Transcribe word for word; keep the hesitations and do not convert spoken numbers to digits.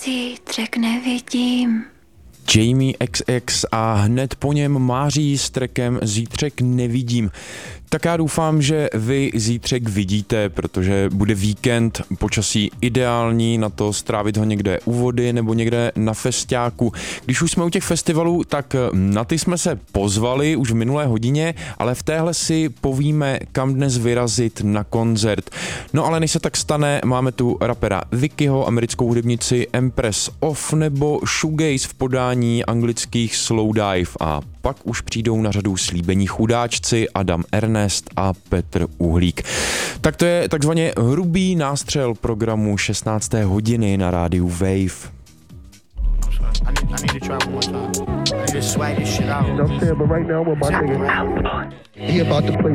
Zítřek nevidím. Jamie X X a hned po něm Máří s trackem Zítřek nevidím. Tak já doufám, že vy zítřek vidíte, protože bude víkend, počasí ideální na to strávit ho někde u vody nebo někde na festiáku. Když už jsme u těch festivalů, tak na ty jsme se pozvali už v minulé hodině, ale v téhle si povíme, kam dnes vyrazit na koncert. No ale než se tak stane, máme tu rapera Vickyho, americkou hudebnici Empress Off nebo shoegaze v podání anglických Slowdive a pak už přijdou na řadu slíbení chudáčci Adam Ernest a Petr Uhlík. Tak to je takzvaně hrubý nástřel programu šestnácté hodiny na rádiu Wave. I need, I need to try one more time. I need to swag this shit out. You know what I'm saying? But right now, with my nigga, he about to play